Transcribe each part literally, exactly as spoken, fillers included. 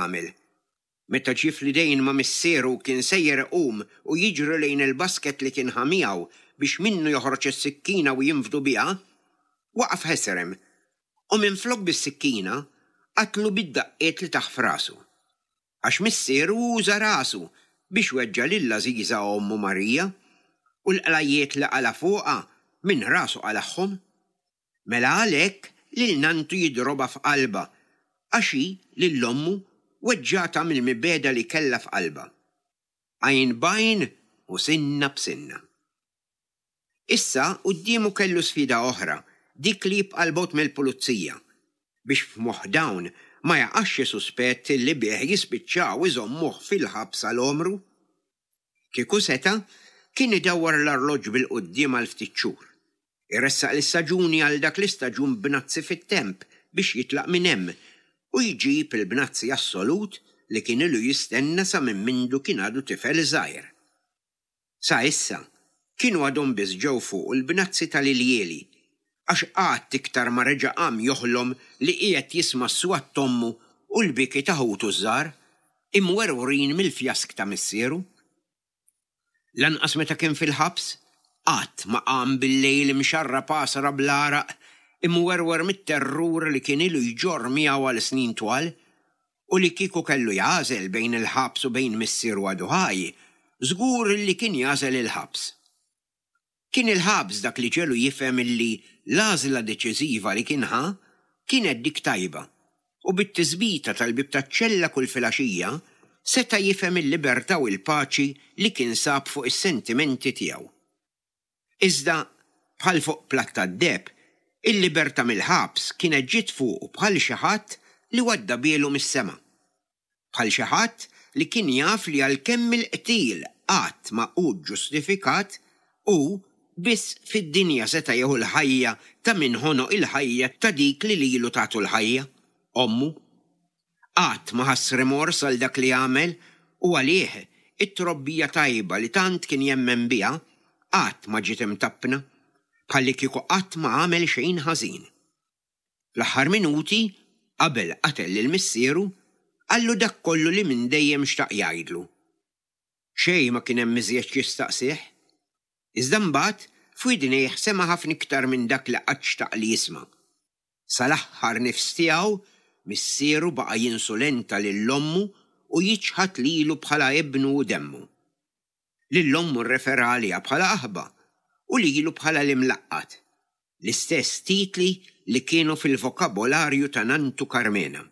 jagħmel. Meta ġif li dejn ma' missieru kien sejjer iqum u jiġri lejn il-basket li kien ħamijaw biex minnu joħroġ is-sikkina u jinfdu biha, waqaf ħeserem u minflok bis-sikkina qatlu bid-daqqiet li taħ f'rasu. Għax missieru uża rasu biex weġġa' lill-Ażiża ommu Marija u l-qlajiet li qala fuqha minn rasu qalaħħom. Mela għalhekk lil nantu jidroba f'qalba għax hi lill-ommu weġġata mill-mibeda li kellha f'qalba. Għajn bajn u sinna b'sinna. Issa qudiemu kellu sfida oħra, dik li jibqalbot mill-pulizija biex f'moħħ dawn ma jaqax suspett li bih jispiċċaw iżommuh fil-ħabs għal-omru. Kieku seta kien idawwar l-arloġġ bil-qudiem għal ftit xhur. Iressaq l-istaġuni għal dak l-istaġun b'nazzi fit-temp biex jitlaq minn hemm u jġib il-bnazzi assolut li kien ilu jistenna sa minn mindu kien għadu tifel żgħir. Sa issa kienu għadhom biss ġew fuq il-bnazzi tal-Iljeli għax qatt iktar ma reġa' qam joħlom li qiegħed jisma' s-swat tommu u l-biki ta' ħutu żgħar imwerwrin mill-fjask ta' missieru. Lanqas meta kien fil-ħabs qatt ma qam bil-lejl mxarra pasra bl-araq imwerwer mit-terrur li kien ilu jġorr miegħu għal snin twal u li kieku kellu jagħżel bejn il-ħabs u bejn missieru għadu ħaj, żgur li kien jagħżel il-ħabs. Kien il-ħabs dak li ġelu jifhem illi l-għażla deċiżiva li kien ħa kienet dik tajba u bit-tiżbita tal-bib taċ-ċella kull filgħaxija seta' jifhem il-libertà u l-paċi li kien sab fuq is-sentimenti tiegħu. Iżda bħal fuq platta d-deb, il-libertà mill-ħabs kienet ġiet fuq bħal xi ħadd li wadda bielu mis-sema. Bħal xi ħadd li kien jaf li għalkemm il-qtil qatt ma hu ġustifikat u biss fid-dinja seta' jieħu l-ħajja ta' min ħonoq il-ħajja ta' dik li lilu tagħtu l-ħajja, ommu. Qatt ma ħass remors għal dak li għamel u għalih it-trobbija tajba li tant kien jemmen biha qatt ma ġiet imtappna bħalli kieku qatt ma għamel xejn ħażin. Fl-aħħar minuti qabel qatel lill-missieru qallu dak kollu li minn dejjem xtaq jgħidlu. Xejn ma kien hemm iżjed jistaqsih. Iżda mbagħad f'widnejh sema ħafna iktar minn dak li qatt xtaq li jisma'. Sal-aħħar nifs tiegħu missieru baqa' jinsulenta lill-ommu u jiġħad lilu bħala ibnu u demmu. Lill-ommu rreferalija bħala aħba u lilu bħala l-imlaqqat, l-istess titli li kienu fil-vokabolarju ta' Nantu Carmena.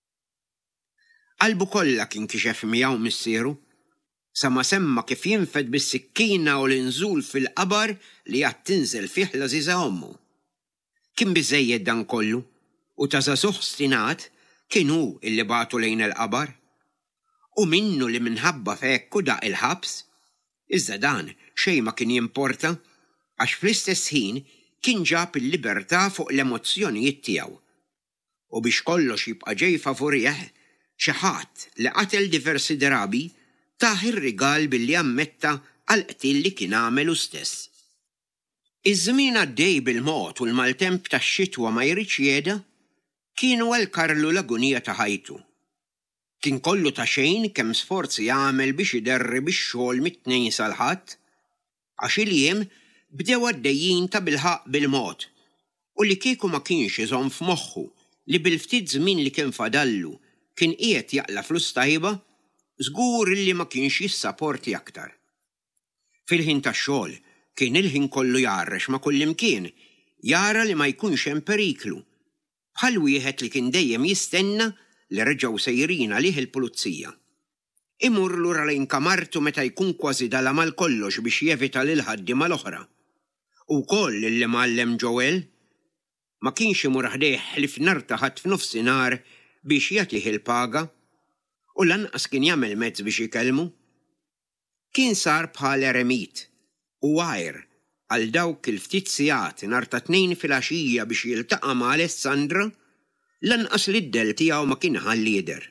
Qalbu kollha kien kixef miegħu missieru, sa ma semma kif jinfed bis-sikkina u l-inżul fil-qabar li għad tinżel fih l-Ażiża ommu. Kien biżejjed dan kollu u ta' żagħżugħ stinat kien hu illi bagħtu lejn il-qabar u minnu li minħabba f'hekk daq il-ħabs. Iżda dan xejn ma kien jimporta għax fl-istess ħin kien ġab il-libertà fuq l-emozzjonijiet tiegħu. U biex kollox jibqa' ġej favorih xi ħadd li qatel diversi drabi taħ ir-rigal billi ammetta għal qtil li kien għamelu stess. Iż-żmien għaddej bil-mod u l-maltemp tax-xitwa ma jridx jeda kienu għal Karlu l-agonija ta' ħajtu. Kien kollu ta' xejn kemm sforzi jagħmel biex iderri bix-xogħol mit-tnejn sal-ħadd għax il-jiem bdew għaddejjin ta' bilħaq bil-mod u li kieku ma kienx iżomm f'moħħu li bil-ftit żmien li kien fadallu kien qiegħed jaqla flus tajba, żgur li ma kienx jissapporti aktar. Fil-ħin tax-xogħol kien il-ħin kollu jarrex ma' kullimkien, jara li ma jkunx hemm periklu. Bħal wieħed li kien dejjem jistenna li reġgħu sejrin għalih il-pulizija. Imur lura lejn kamartu meta jkun kważi dala mal kollox biex jevita lil ħaddiema l-oħra. U koll illi mallem Joel ma kienx imur ħdejh li f'nar taħat f'nofsinhar biex jagħtih il-paga u lanqas kien jagħmel mezz biex ikellmu. Kien sar bħal eremit u għajr għal dawk il-ftit sigħat nhar ta' tnejn filgħaxija biex jiltaqa' ma' Alessandra, lanqas l-iddel tiegħu ma kien ħalli jidher.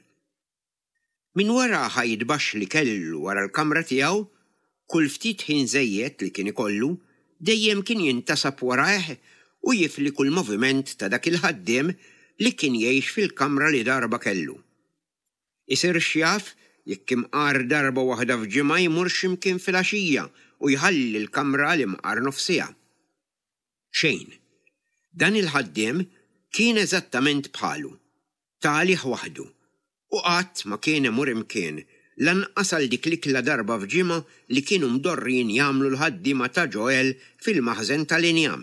Min wara ħajdbax li kellu wara l-kamra tiegħu, kull ftit ħin żejjed li kien ikollu, dejjem kien jintasab warajh u jifli kull moviment ta' dak il-ħaddiem li kien jgħix fil-kamra li darba kellu. Isir xjaf jekk imqar darba waħda f'ġimgħa jmurx imkien filgħaxija u jħalli l-kamra li mqar nofsija. Xejn. Dan il-ħaddiem kien eżattament bħalu, talih waħdu, u qatt ma kien imur imkien lanqas għal dik l-ikla darba f'ġimgħa li kienu mdorrin jagħmlu l-ħaddiema ta' Joel fil-maħżen tal-injam.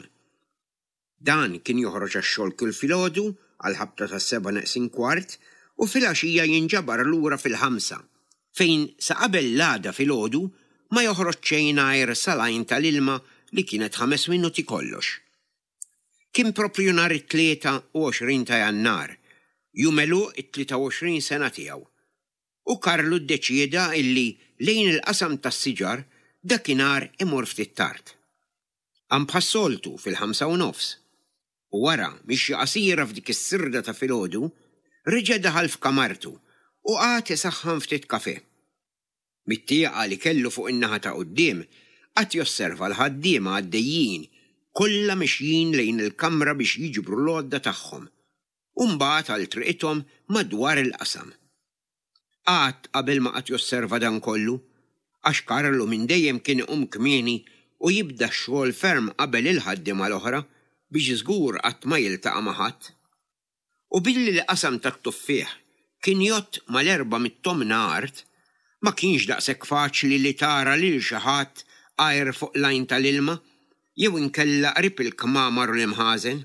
Dan kien joħroġ għax-xogħol kull filgħodu għal ħabta tas-seba' neqsin kwart u filgħaxija jinġabar lura fil-ħamsa, fejn sa qabel l-għada filgħodu ma joħroġ xejn għajr salajn tal-ilma li kienet ħames minuti kollox. Kien proprju nhar it-tlieta u għoxrin ta' Jannar, jumelu it-tlieta u għoxrin sena tiegħu. U Karlu ddeċieda illi lejn il-qasam tas-siġar dakinhar imur ftit tard. Qam bħas-soltu fil-ħamsa u nofs. U wara mixja qasira f'dik is-sirda ta' filgħodu, riġa' daħal f'kamartu u qagħad isaħħan ftit kafè. Mit-tieqa li kellu fuq in-naħa ta' quddiem qatt josserva l-ħaddiema għaddejjin kollha mexjin lejn il-kamra biex jiġbru l-għodda tagħhom. U mbagħad għal triqithom madwar il-qasam. Qatt qabel ma qatt josserva dan kollu, għax Karlu minn dejjem kien iqum kmieni u jibda x-xogħol ferm qabel il-ħaddiema l-oħra biex żgur qatt ma jiltaqa' ma' ħadd. U billi l-qasam tat-tuffieħ kien jott mal-erba' mit-tomna art, ma kienx daqshekk faċli li tara lil xi ħadd għajr fuq lajn tal-ilma jew inkella qrib il-kmamar u l-imħażen.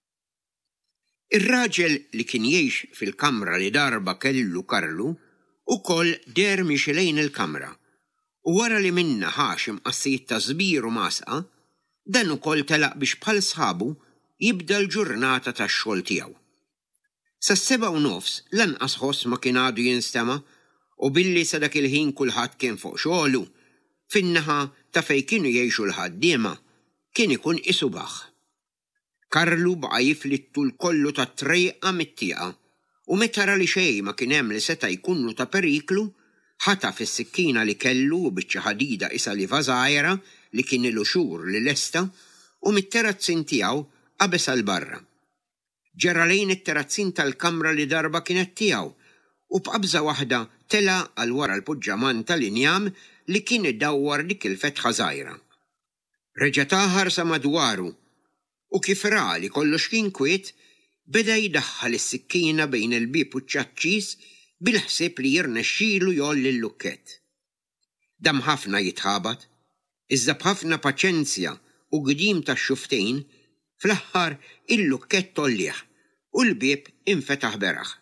Ir-raġel li kien jgħix fil-kamra li darba kellu Karlu ukoll der mixi lejn il-kamra u wara li minna ħaxim qassijiet ta' żbir u masqa, dan ukoll telaq biex bħal sħabu jibda l-ġurnata tax-xogħol tiegħu. Sas-seba' u nofs lanqas ħoss ma kien għadu jinstema' u billi sa dak il-ħin kulħadd kien fuq xogħlu, fin-naħa ta' fejn kienu jgħixu l-ħaddiema kien ikun isu baħ. Karlu baqa' jiflittu l-kollu ta' trejqa mit-tieqa u meta ra li xejn ma kien hemm li seta' jkunlu ta' periklu, ħataf is-sikkina li kellu u biċċa ħadida isa li vażgħira li kien ilu xhur li lesta u mit-terazzin tiegħu qabeż għal barra. Ġera lejn it-terazzin tal-kamra li darba kienet tiegħu u b'qabża waħda tela għal wara l-puġġaman tal-injam li kien iddawwar dik il-fetħa żgħira. Reġa' taħar sa madwaru u kif ra li kollox kien kwiet, beda jdaħħal is-sikkina bejn il-bieb u ċ-ċaċċis bil-ħsieb li jirnexxielu jolli l-lukkett. Dam ħafna jitħabat, iżda b'ħafna paċenzja u gdiem tax-xuftejn, fl-aħħar il-lukkett tollieħ u l-bieb infetaħ beraħ.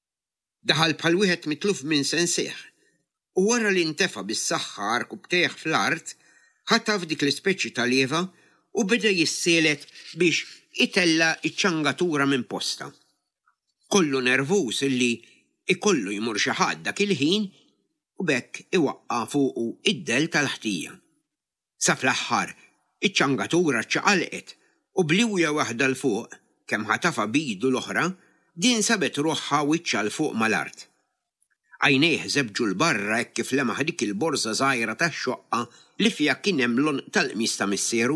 Daħal bħal wieħed mitluf minn sensieħ u wara li ntefa' bis-saħħa arkubteħ fl-art, ħataf dik l-ispeċi ta' lieva u beda jissielet biex itella iċ-ċangatura minn posta. Kollu nervuż illi ikollu jmur xi ħadd dak il-ħin u bekk iwaqqa fuqu id-del tal-ħtija. Sa fl-aħħar iċ-ċangatura ċċaqalqet u bliwja waħda l fuq kemm ħatafa bidu l-oħra din sabet ruħħa wiċċa l fuq mal-art. Għajnejh żebġu l-barra hekk kif lemaħ dik il-borża żgħira tax-xoqqa li fiha kien hemm l-onq tal-qmis ta' missieru.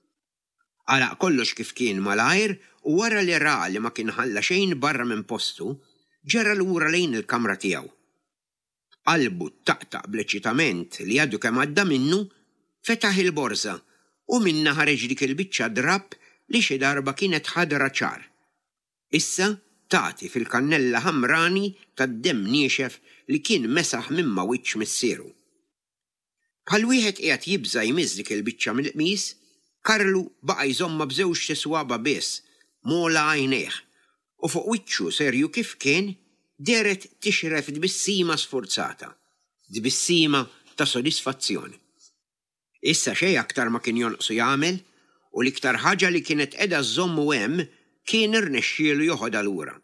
Għalaq kollox kif kien malajr u wara li ra li ma kien ħalla xejn barra minn postu, ġara lura lejn il-kamra tiegħu. Qalbu ttaqtaq bl-eċitament li għadu kemm għadda minnu, fetaħ il-borża u minna ħareġ dik il-biċċa drabb li xi darba kienet ħadra ċar. Issa tagħti fil-kannella ħamrani tad-demm niexef li kien mesaħ mimma wiċċ missieru. Bħal wieħed qiegħed jibża jmiss dik il-biċċa mill-qmis, Karlu baqa' jżomma b'żewġ tiswaba biss, mola għajnejh, u fuq wiċċu serju kif kien deret tixref dbissima sforzata, dbissima ta' sodisfazzjoni. Issa xejn aktar ma kien jonqsu jagħmel u l-iktar ħaġa li kienet qiegħda żommu hemm kien irnexxielu joħodha lura.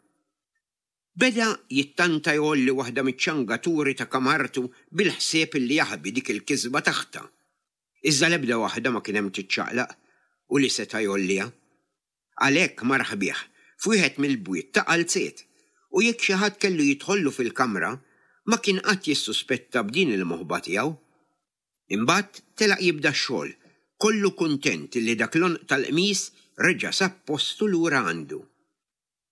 Beda jittanta jolli waħda miċ-ċangaturi ta' kamartu bil-ħsieb li jaħbi dik il-kisba taħta. Iżda l-ebda waħda ma kien hemm tiċċaqlaq u li seta' jollija. Għalhekk marħ bih f'wieħed mill-bwiet ta' qalziet u jekk xi ħadd kellu jidħollu fil-kamra ma kien qatt jissuspetta b'din il-moħba tiegħu. Imbagħad telaq jibda x-xogħol, kollu kuntent li dak l-onq tal-qmis reġa' sab postu lura għandu.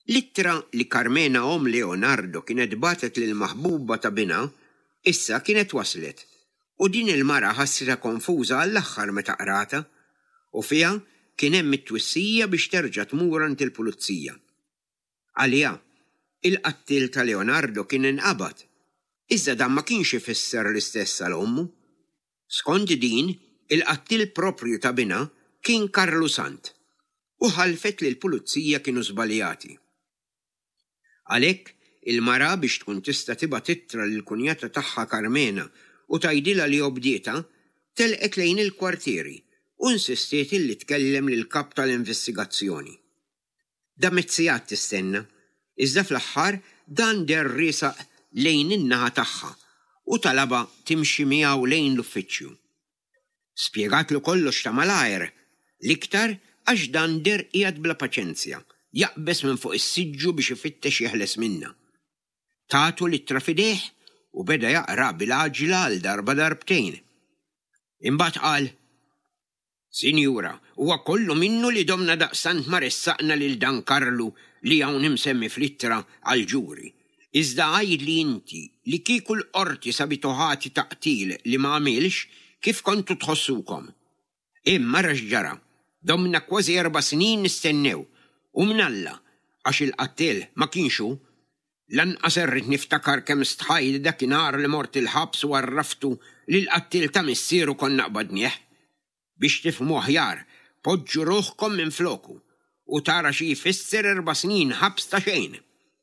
Littra li Carmena om Leonardo kienet batet lil maħbuba ta' bina, issa kienet waslet, u din il-mara ħassita konfuża għall-aħħar meta qrata, u fiha kien hemm it-twissija biex terġa' tmur ant il-pulizija. Għalija, il-qattil ta' Leonardo kien inqabad, iżda dan ma kienx ifisser l-istess għal ommu. Skont din, il-qattil proprju ta' bina kien Karlu Sant, u ħalfet li l-pulizija kienu żbaljati. Għalhekk, il-mara biex tkun tista' tibgħat ittra lill-kunjata tagħha Carmena u tgħidilha li obdieta, telqet lejn il-kwartieri u insistiet li tkellem lill-kap tal-investigazzjoni. Da mezzijat tistenna, iżda fl-aħħar dan der risaq lejn in-naħa tagħha u talaba timxi miegħu lejn l-uffiċċju. Spjegatlu kollox ta' malajr, l-iktar għax dan der qiegħed bla paċenzja, jaqbes minn fuq is-siġġu biex ifittex jeħles minna. Tagħtu littra fidejh u beda jaqra bil-għaġla għal darba darbtejn. Imbagħad qal: Sinjura, huwa kollu minnu li domna daqsant ma ressaqna lil dan Karlu li hawn imsemmi fl-ittra għal-ġuri. Iżda għajd li inti li kieku l-qorti sabituħati taqtil li ma għamilx kif kontu tħossukom. Imma rax ġara, domna kważi erba' snin nistennew, u mnalla, għax il-qattil ma kienxu, lanqas irrid niftakar kemm stħajd dakinhar li mort il-ħabs u għarraftu li l-qattil ta' missieru konna qbadnieh. Biex tifhmu aħjar, poġġu ruħkom minn floku u tara xi jfisser erba' snin ħabs ta' xejn.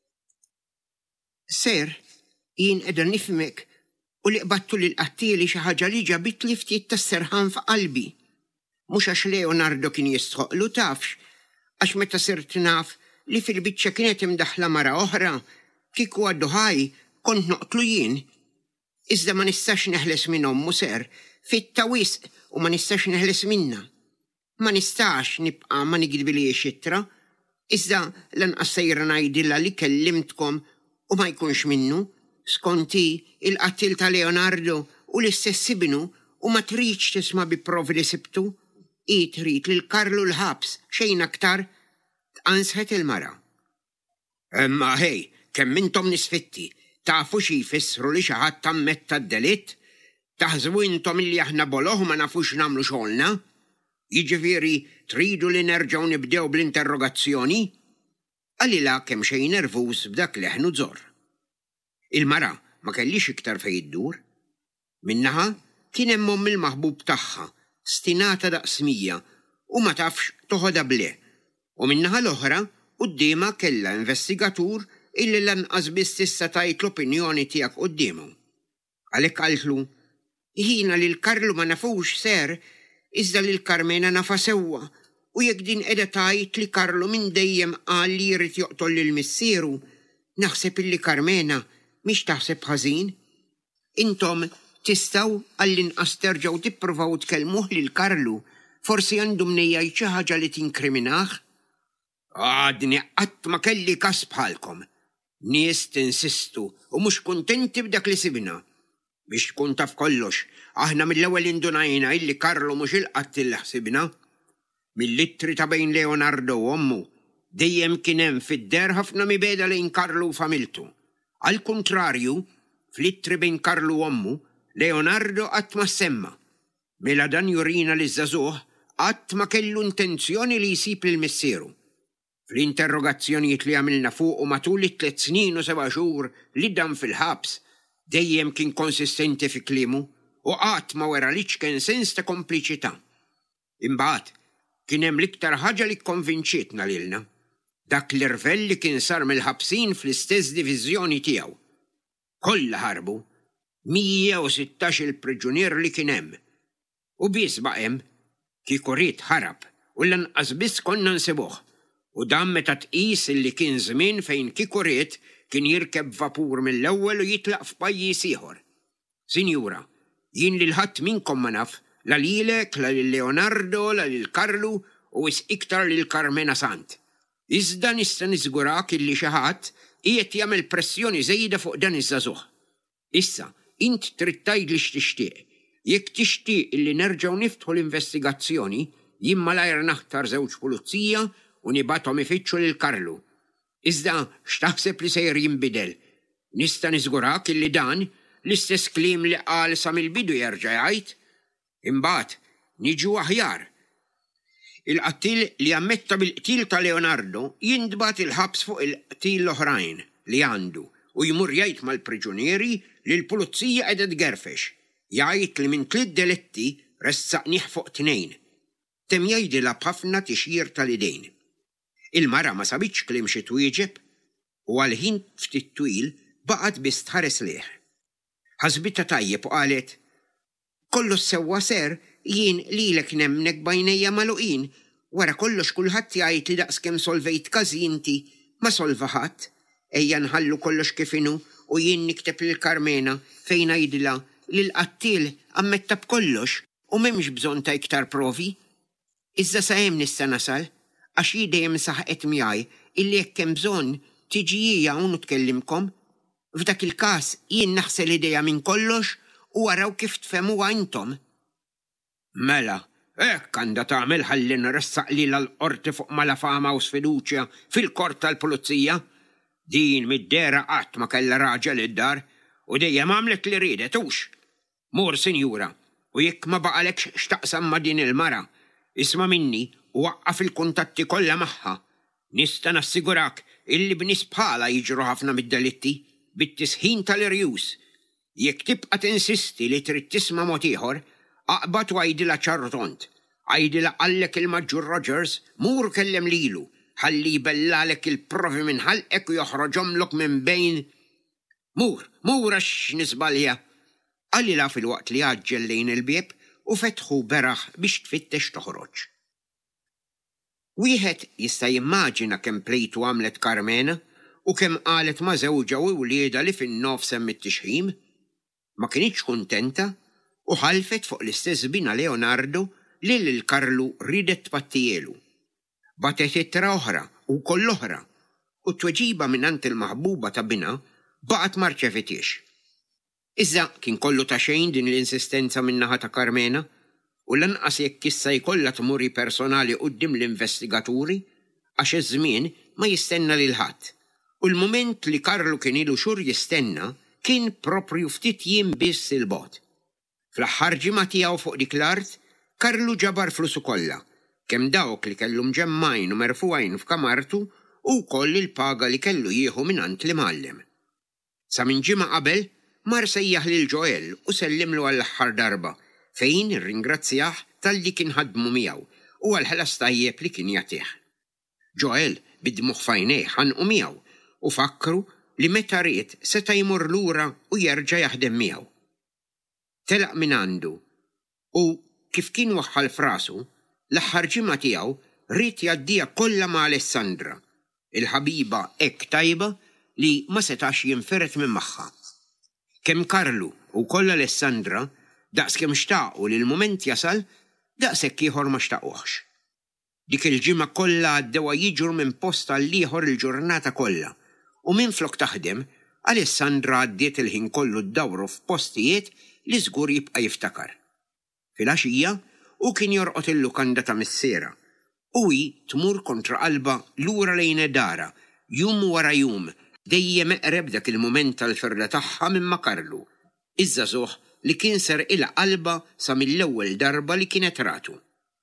Ser, jien qiegħda nifhmek u li qbadtu lil qattili xi ħaġa li ġabit li ftit tas-serħan f'qalbi. Mhux għax Leonardo kien jistħoqlu tafx, għax meta sirt naf li fil-biċċa kienet imdaħla mara oħra, kieku għaddu ħaj kont noqtlu jien. Iżda ma nistax neħles minn ommu ser, fit-tawisq u ma nistax neħles minna. Ma nistax nibqa' ma nikdbiliex ittra, iżda lanqas sejra ngħidilha li kellimtkom u ma jkunx minnu, skonti il-qattil ta' Leonardo u l-istess ibnu u ma tridx tisma' bi provi li sibtu, i trid lil Karlu l-ħabs xejn aktar, tqansħet il-mara. Imma ħej, kemm intom nisfitti, tafu xi jfissru li xi ħadd tammetta d-delitt? Taħsbu intom illi aħna boloħ ma nafux nagħmlu xogħolna? Jiġifieri tridu li nerġgħu nibdew bl-interrogazzjoni? Għalila kemm xejn nervuż b'dak li ħnu żor. Il-mara ma kellix iktar fejn iddur. Minnaħa kien hemm omm il-maħbub tagħha, stinata daqsmija u ma tafx toħodha ble. U minnaħa l-oħra qudiema kellha investigatur illi lanqas biss tista' tgħid l-opinjoni tiegħek qudiemu. Għalhekk qaltlu: Ħina lil Karlu ma nafux ser, iżda lil Carmena nafa sewwa, u jekk din qiegħda tgħid li Karlu minn dejjem qal li jrid joqtol lil missieru, naħseb illi Carmena mhix taħseb ħażin. Intom tistgħu għall-inqas terġgħu tippruvaw tkellmuh lil Karlu, forsi għandu mnejjaj xi ħaġa li tinkriminah. Għadni qatt ma kelli każ bħalkom. Nies tinsistu u mhux kuntenti b'dak li sibna. Biex tkun taf kollox, aħna mill-ewwel indunajna illi Karlu mhux il-qattil li ħsibna. Mill-ittri ta' bejn Leonardo u ommu, dejjem kien hemm fid-der ħafna mibeda lejn Karlu u familtu. Al kontrarju, fl-ittri bejn Karlu u ommu, Leonardo qatt ma semma. Mela dan jurina li żagħżugħ qatt ma kellu intenzjoni li jsib il-missieru. Fl-interrogazzjonijiet li għamilna fuq u matul it-tliet snin u seba' xhur li dan fil-ħabs, dejjem kien konsistenti fi kliemu u qatt ma wera li kien sens ta' kompliċità. Imbagħad kien hemm l-iktar ħaġa li kkonvinċitna lilna, dak l-irvell li kien sar mill-ħabsin fl-istess diviżjoni tiegħu. Kollha ħarbu, mija u sittax il-priġunier li kien hemm. U biss baqem, kieku ried ħarab u lanqas biss konna nsibuh. U dan meta tqis illi kien żmien fejn kieku ried kien jirkeb vapur mill-ewwel u jitlaq f'pajjiż ieħor. Sinjura, jien lil ħadd minnkom ma naf, la lilek, la lil Leonardo, la lil Karlu u wis iktar lil Carmena Sant. Iżda nista' niżgurak illi xi ħadd qiegħed jagħmel pressjoni żejda fuq dan iż-żagħżugħ. Issa, int trid tgħidli x'tixtieq. Jekk tixtieq illi nerġgħu niftħu l-investigazzjoni, jien malajr naħtar żewġ pulizija u nibagħthom ifittxu lil Karlu. Iżda x'taħseb li sejr jinbidel? Nista' niżgurak illi dan l-istess kliem li qal sa mill-bidu jerġa' jgħid. Imbagħad niġu aħjar. Il-qattil li ammetta bil-qtil ta' Leonardo jindbat il-ħabs fuq il-qtil l-oħrajn li għandu u jmur jgħid mal-priġunieri li l-pulizija qiegħda tgerfex. Jgħid li minn tliet delitti ressaqnieh fuq tnejn. Tem jgħidilha b'ħafna tixjir tal-idejn. Il-mara ma sabitx kliem xi twieġeb u għal-ħin ftit twil baqgħet biss tħares lih. Ħasbitha tajjeb u qalet: kollox sewwa ser jien lilek nemnek bajnejja magħluqin, wara kollox kulħadd jgħid li daqskemm solvejt każi inti ma solva ħadd. Ejja nħallu kollox kif inhu u jien nikteb lil Carmena fejn ngħidilha li l-qattil ammetta b'kollox u m'hemmx bżonn ta' iktar provi. Iżda sa hemm nista' nasal għax hi dejjem saħqet miegħi illi jekk hemm bżonn tiġi hija hawn u tkellimkom. F'dak il-każ jien naħsel idejja minn kollox u waraw kif tfehmuha intom. Mela, hekk għandha tagħmel ħalli nressaq lilha l-qorti fuq mala fama u sfiduċja fil-kort tal-pulizija. Din mid-dera qatt ma kellha raġel id-dar u dejjem għamlet li riedet hux. Mur sinjura, u jekk ma baqalekx x'taqsam ma' din il-mara, isma' minni u waqqaf il-kuntatti kollha magħha. Nista' nassigurak illi bnies bħala jiġru ħafna mid-delitti bit-tisħin tal-irjus. Jekk tibqa' tinsisti li trid tisma' mod ieħor, aqbad u għajdilha ċartont. Għajdilha qallek il-Maġġur Rogers mur kellem lilu, ħalli jbellalek il-provi minn ħalqek u joħroġhomlok minn bejn. Mur, mur għax nisbalja. Għallilha fil-waqt li għaġġel lejn il-bieb u fetħu beraħ biex tfittex toħroġ. Wieħed jista' jimmaġina kemm plejtu għamlet Carmena u kemm qalet ma' żewġa u wlieda li fin-nofs hemm it-tixħim. Ma kinitx kuntenta u ħalfet fuq l-istess bina Leonardo li lil Karlu ridet tpattijielu. Batet ittra oħra u koll oħra u t-tweġiba minant il-maħbuba ta' bina baqgħet ma rċevitiex. Iżda kien kollu ta' xejn din l-insistenza min-naħa ta' Carmena u lanqas jekk issa jkollha tmuri personali quddiem l-investigaturi għax iż-żmien ma jistenna lil ħadd. U l-mument li Karlu kien ilu xhur jistenna kien proprju ftit jiem biss il-bogħod. Fl-aħħar ġimgħa tiegħu fuq dik l-art, Karlu ġabar flusu kollha, kemm dawk li kellu mġemmajn u merfuajn f'kamartu u wkoll il-paga li kellu jieħu minant li mallem. Sa minn ġimgħa qabel mar sejjaħ lil Joel u sellimlu għall-aħħar darba fejn irringrazzjah tal-li kien ħadmu miegħu u għall-ħelas tajjeb li kien jagħtih. Joel bidmuh f'għajnejh ħanqu miegħu u fakkru li meta ried seta' jmur lura u jerġa' jaħdem miegħu. Telaq minn għandu u kif kien waħħal f'rasu l-aħħar ġimgħa tiegħu ried jgħaddija kollha ma' Alessandra, il-ħabiba hekk tajba li ma setax jinferet minn magħha. Kemm Karlu u koll Alessandra daqskemm xtaqu li l-mument jasal, daqshekk ieħor ma xtaquhx. Dik il-ġimgħa kollha għaddewa jiġru minn post għal ieħor il-ġurnata kollha u minflok taħdem Alessandra għaddiet il-ħin kollu ddawru f'postijiet li żgur jibqa' jiftakar. Fil-għaxija u kien jorqod il-lukanda ta' missiera u hi tmur kontra qalba lura lejn id-dara jum wara jum dejjem eqreb dak il-mument tal-firda tagħha minn ma' Karlu, iż-żagħżugħ li kien ser ilha qalba sa mill-ewwel darba li kienet ratu.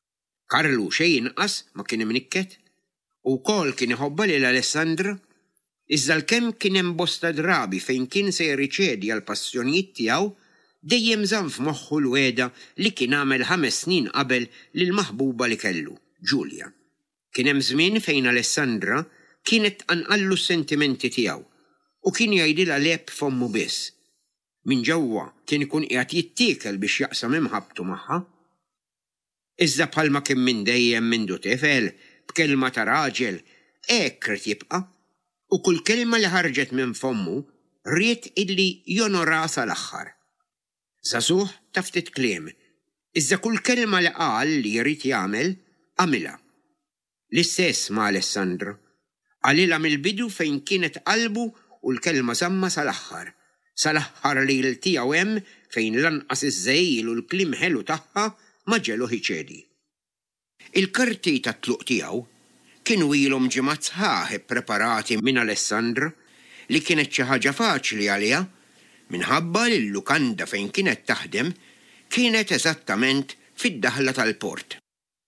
Karlu xejn inqas ma kien imnikket u wkoll kien iħobba lil Alessandra, iżda l-kemm kien hemm bosta drabi fejn kien se jirriċedi għal passjonijiet tiegħu dejjem żamm f'moħħu l-weda li kien għamel ħames snin qabel lil maħbuba li kellu, Giulia. Kien hemm żmien fejn Alessandra kienet anqallu s-sentimenti tiegħu u kien jgħidilha leb f'ommu biss. Min ġewwa kien ikun qiegħed jittiekel biex jaqsam imħabbtu magħha. Iżda bħalma kien minn dejjem mindu tifel b'kelma ta' raġel hekk rid jibqa' u kull kelma li ħarġet minn fommu ried illi jonora sal-aħħar. Żagħżugħ ta' ftit kliem, iżda kull kelma li qal li jrid jagħmel għamilha. L-istess ma' Alessandra. Għalilha mill-bidu fejn kienet qalbu u l-kelma żamma sal-aħħar. Sal-aħħar lejl tiegħu hemm fejn lanqas iż-żgħil u l-kliem ħelu tagħha ma ġelu ħiċedi. Il-karti tat-tluq tiegħu kienu ilhom ġimgħat sħaħ preparati minn Alessandra li kienet xi ħaġa faċli għaliha minħabba li l-lukanda fejn kienet taħdem kienet eżattament fid-daħla tal-port.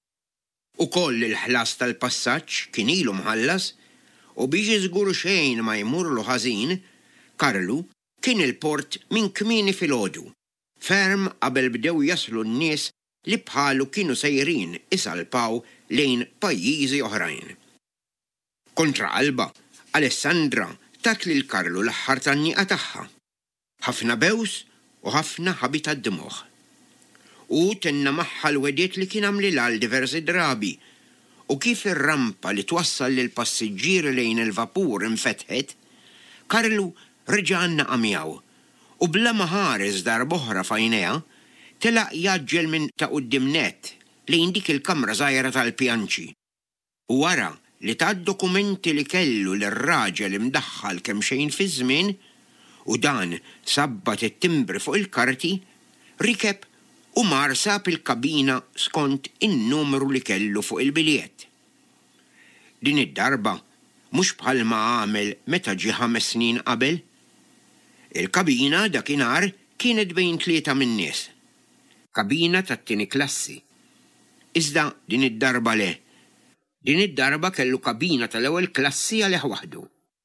Ukoll il-ħlas tal-passaġġ kien ilu mħallas u biex iżguru xejn ma jmurlu ħażin, Karlu kien il-port minn kmieni filgħodu, ferm qabel bdew jaslu n-nies li bħalu kienu sejrin isalpaw lejn pajjiżi oħrajn. Kontra qalba, Alessandra tat lil Karlu l-aħħar tan-nieqa tagħha. Ħafna bews u ħafna ħabit għad-dimoħ. U tenna magħha l-wediet li kien għamlilha għal diversi drabi u kif ir-rampa li twassal lil passiġġieri lejn il-vapur infetħet, Karlu reġa' għamjaw u bla ma ħares darb'oħra f'għajnejha telaq jaġġel minn ta' quddiem net lejn dik il-kamra żgħira tal-pjanċi. U wara li tad-dokumenti li kellu lir-raġel imdaħħal kemm xejn fi żmien u dan sabbat it-timbri fuq il-karti, rikeb u mar sab il-kabina skont in-numru li kellu fuq il-biljett. Din id-darba mhux bħalma għamel meta ġie ħames snin qabel. Il-kabina dakinhar kienet bejn tlieta min-nies. Kabina tat-tieni klassi. Iżda din id-darba le. Din id-darba kellu kabina tal-ewwel klassi għalih waħdu.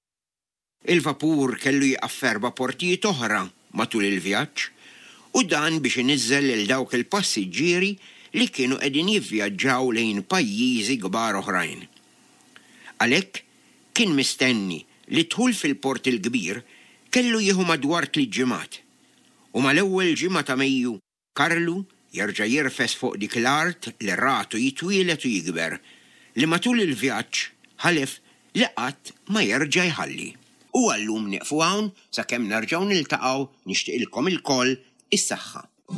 Il-vapur kellu jaqaf f'erba' portijiet oħra matul il-vjaġġ u dan biex iniżżel lil dawk il-passiġġieri li kienu qegħdin jivvjaġġaw lejn pajjiżi kbar oħrajn. Għalhekk kien mistenni li dħul fil-port il-kbir kellu jieħu madwar tliet ġimgħat. U mal-ewwel ġimgħa ta' Mejju Karlu jerġa' jirfes fuq dik l-art li ratu jitwielet u jikber li matul il-vjaġġ ħalef li qatt ma jerġa' jħalli. U għallum nieqfu hawn sakemm nerġgħu niltaqgħu nixtieqilkom ilkoll is-saħħa.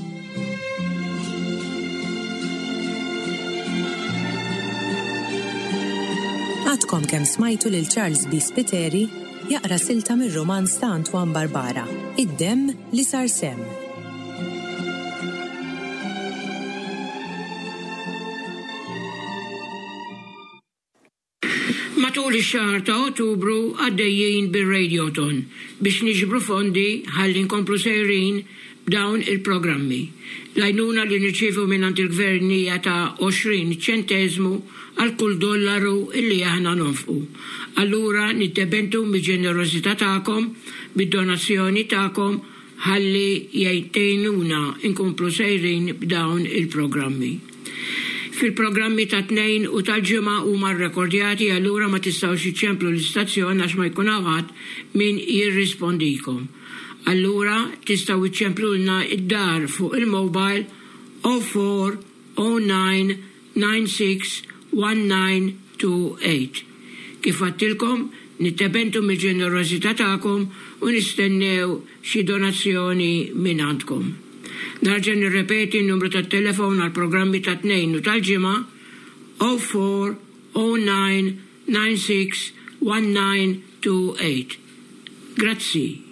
Għadkom kemm smajtu lil Charles B. Spiteri jaqra silta mir-romanz ta' Antoine Barbara, Id-demm li sar sem. Matul ix-xahar ta' Ottubru għaddejjin bir-Radioton biex niġbru fondi ħalli nkomplu sejrin b'dawn il-programmi. L-għajnuna li nirċievu minnant il-gvern hija ta' għoxrin ċenteżmu għal kull dollaru illi aħna nonfqu. Allura nittebentu mill-ġenerosità tagħkom, bid-donazzjoni tagħkom ħalli jgħinuna nkomplu sejrin b'dawn il-programmi. Fil-programmi ta' tnejn u tal-ġimgħa huma rrekordjati allura ma tistgħux iċċemplu l-istazzjon għax ma jkun ħadd min jirrispondikom. Allura tistgħu iċċemplulna id-dar fuq il-mobile zero four zero nine nine six one nine two eight. Kif għattilkom nittebentu mill-ġenerosità tagħkom u nistennew xi donazzjoni minn għandkom. Narġa' nirrepeti n-numru tat-telefon għal programmi ta' tnejn u tal-ġimgħa zero four zero nine nine six one nine two eight. Grazzi.